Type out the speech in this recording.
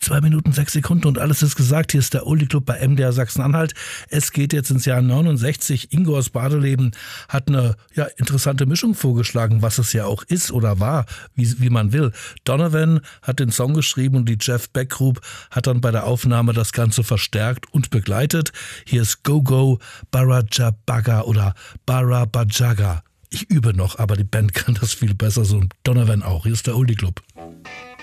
2 Minuten, 6 Sekunden und alles ist gesagt. Hier ist der Oldie Club bei MDR Sachsen-Anhalt. Es geht jetzt ins Jahr 69. Ingo aus Bardeleben hat eine interessante Mischung vorgeschlagen, was es ja auch ist oder war, wie man will. Donovan hat den Song geschrieben und die Jeff Beck Group hat dann bei der Aufnahme das Ganze verstärkt und begleitet. Hier ist Go Go Barajabaga oder Barabajaga. Ich übe noch, aber die Band kann das viel besser, so Donovan auch. Hier ist der Oldie Club.